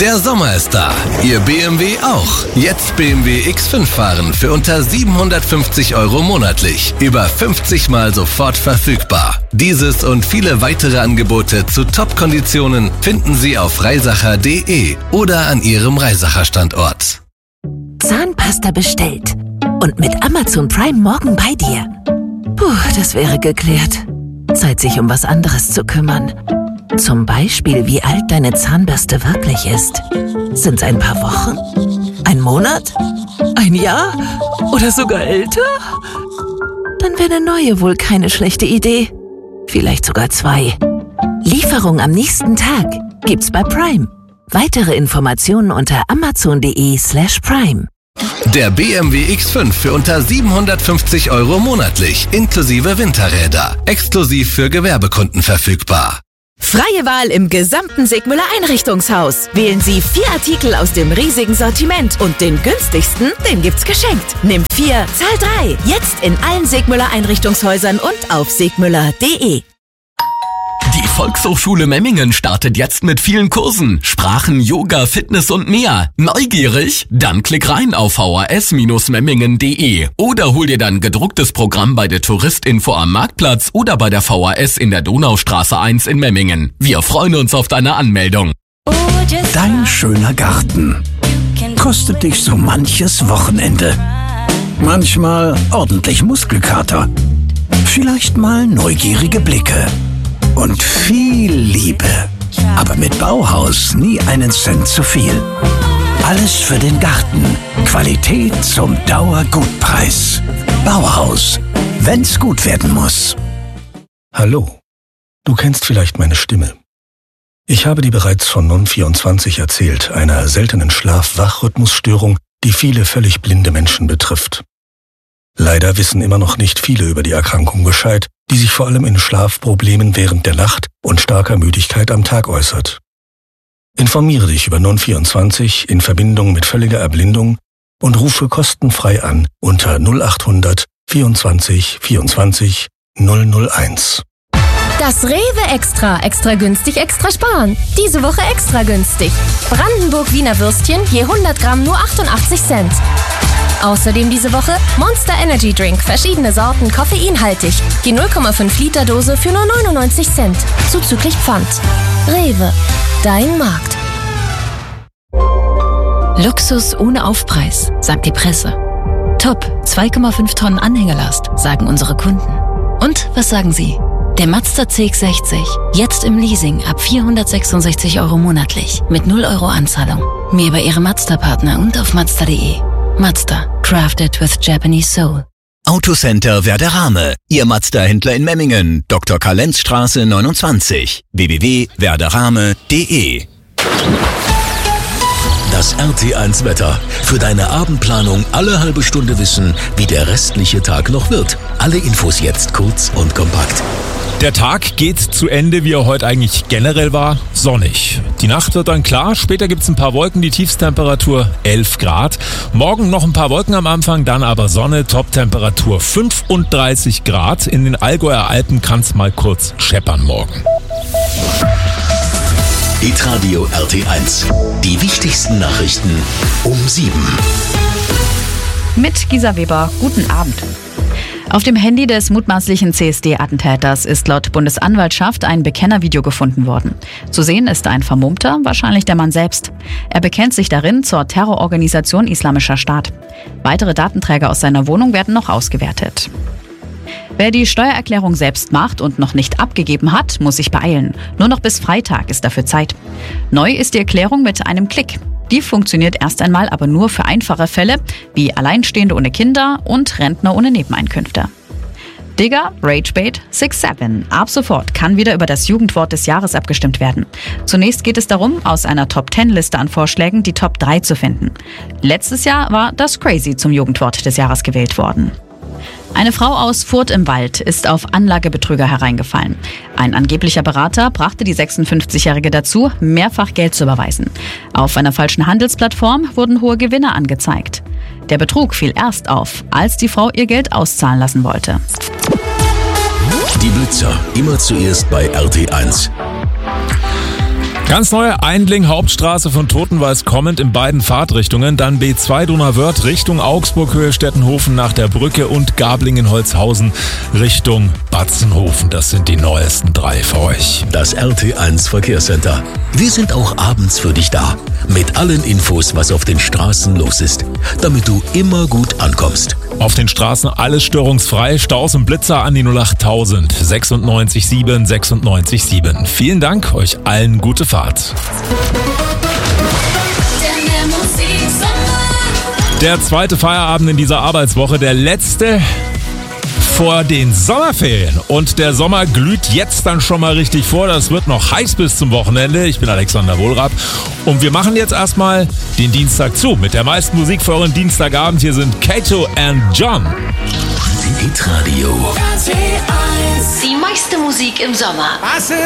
Der Sommer ist da. Ihr BMW auch. Jetzt BMW X5 fahren für unter 750 € monatlich. Über 50 Mal sofort verfügbar. Dieses und viele weitere Angebote zu Top-Konditionen finden Sie auf reisacher.de oder an Ihrem Reisacher-Standort. Zahnpasta bestellt. Und mit Amazon Prime morgen bei dir. Puh, das wäre geklärt. Zeit, sich um was anderes zu kümmern. Zum Beispiel, wie alt deine Zahnbürste wirklich ist. Sind's ein paar Wochen? Ein Monat? Ein Jahr? Oder sogar älter? Dann wäre eine neue wohl keine schlechte Idee. Vielleicht sogar 2. Lieferung am nächsten Tag gibt's bei Prime. Weitere Informationen unter amazon.de/prime. Der BMW X5 für unter 750 € monatlich, inklusive Winterräder. Exklusiv für Gewerbekunden verfügbar. Freie Wahl im gesamten Sigmüller Einrichtungshaus. Wählen Sie 4 Artikel aus dem riesigen Sortiment und den günstigsten, den gibt's geschenkt. Nimm 4, zahl 3. Jetzt in allen Sigmüller Einrichtungshäusern und auf sigmüller.de. Die Volkshochschule Memmingen startet jetzt mit vielen Kursen. Sprachen, Yoga, Fitness und mehr. Neugierig? Dann klick rein auf vhs-memmingen.de oder hol dir dein gedrucktes Programm bei der Touristinfo am Marktplatz oder bei der VHS in der Donaustraße 1 in Memmingen. Wir freuen uns auf deine Anmeldung. Dein schöner Garten kostet dich so manches Wochenende. Manchmal ordentlich Muskelkater. Vielleicht mal neugierige Blicke. Und viel Liebe. Aber mit Bauhaus nie einen Cent zu viel. Alles für den Garten. Qualität zum Dauergutpreis. Bauhaus. Wenn's gut werden muss. Hallo. Du kennst vielleicht meine Stimme. Ich habe dir bereits von Non-24 erzählt, einer seltenen Schlaf-Wach-Rhythmusstörung, die viele völlig blinde Menschen betrifft. Leider wissen immer noch nicht viele über die Erkrankung Bescheid, die sich vor allem in Schlafproblemen während der Nacht und starker Müdigkeit am Tag äußert. Informiere dich über Non-24 in Verbindung mit völliger Erblindung und rufe kostenfrei an unter 0800 24 24 001. Das Rewe Extra. Extra günstig, extra sparen. Diese Woche extra günstig. Brandenburg-Wiener Würstchen je 100 Gramm nur 88 Cent. Außerdem diese Woche Monster Energy Drink, verschiedene Sorten, koffeinhaltig. Die 0,5 Liter Dose für nur 99 Cent. Zuzüglich Pfand. Rewe. Dein Markt. Luxus ohne Aufpreis, sagt die Presse. Top, 2,5 Tonnen Anhängerlast, sagen unsere Kunden. Und was sagen Sie? Der Mazda CX-60, jetzt im Leasing ab 466 € monatlich, mit 0 € Anzahlung. Mehr bei Ihrem Mazda-Partner und auf Mazda.de. Mazda, crafted with Japanese soul. Autocenter Werderame, Ihr Mazda-Händler in Memmingen, Dr. Karlenzstraße 29, www.werderame.de. Das RT1 Wetter. Für deine Abendplanung alle halbe Stunde wissen, wie der restliche Tag noch wird. Alle Infos jetzt kurz und kompakt. Der Tag geht zu Ende, wie er heute eigentlich generell war, sonnig. Die Nacht wird dann klar, später gibt's ein paar Wolken, die Tiefstemperatur 11 Grad. Morgen noch ein paar Wolken am Anfang, dann aber Sonne, Toptemperatur 35 Grad. In den Allgäuer Alpen kann's mal kurz scheppern morgen. Hitradio RT1. Die wichtigsten Nachrichten um 7. Mit Gisa Weber, guten Abend. Auf dem Handy des mutmaßlichen CSD-Attentäters ist laut Bundesanwaltschaft ein Bekennervideo gefunden worden. Zu sehen ist ein Vermummter, wahrscheinlich der Mann selbst. Er bekennt sich darin zur Terrororganisation Islamischer Staat. Weitere Datenträger aus seiner Wohnung werden noch ausgewertet. Wer die Steuererklärung selbst macht und noch nicht abgegeben hat, muss sich beeilen. Nur noch bis Freitag ist dafür Zeit. Neu ist die Erklärung mit einem Klick. Die funktioniert erst einmal aber nur für einfache Fälle, wie Alleinstehende ohne Kinder und Rentner ohne Nebeneinkünfte. Digger, Ragebait, 6-7. Ab sofort kann wieder über das Jugendwort des Jahres abgestimmt werden. Zunächst geht es darum, aus einer Top-10-Liste an Vorschlägen die Top 3 zu finden. Letztes Jahr war das Crazy zum Jugendwort des Jahres gewählt worden. Eine Frau aus Furth im Wald ist auf Anlagebetrüger hereingefallen. Ein angeblicher Berater brachte die 56-Jährige dazu, mehrfach Geld zu überweisen. Auf einer falschen Handelsplattform wurden hohe Gewinne angezeigt. Der Betrug fiel erst auf, als die Frau ihr Geld auszahlen lassen wollte. Die Blitzer, immer zuerst bei RT1. Ganz neu, Eindling Hauptstraße von Totenweiß kommend in beiden Fahrtrichtungen, dann B2 Donauwörth Richtung Augsburg, Höhe Stettenhofen nach der Brücke und Gablingen-Holzhausen Richtung Batzenhofen. Das sind die neuesten 3 für euch. Das RT1 Verkehrscenter. Wir sind auch abends für dich da. Mit allen Infos, was auf den Straßen los ist. Damit du immer gut ankommst. Auf den Straßen alles störungsfrei. Staus und Blitzer an die 08000 96 7 96 7. Vielen Dank, euch allen gute Fahrt. Der zweite Feierabend in dieser Arbeitswoche, der letzte vor den Sommerferien. Und der Sommer glüht jetzt dann schon mal richtig vor. Das wird noch heiß bis zum Wochenende. Ich bin Alexander Wohlrath. Und wir machen jetzt erstmal den Dienstag zu mit der meisten Musik für euren Dienstagabend. Hier sind Kato and John. Hitradio. Die meiste Musik im Sommer.